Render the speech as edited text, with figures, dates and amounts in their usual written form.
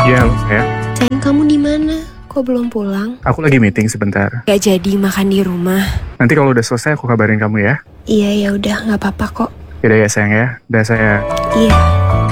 Iya, ya. Sayang, kamu di mana? Kok belum pulang? Aku lagi meeting sebentar. Gak jadi makan di rumah. Nanti kalau udah selesai aku kabarin kamu ya. Iya, ya udah, nggak apa-apa kok. Yaudah ya sayang ya. Udah saya. Iya.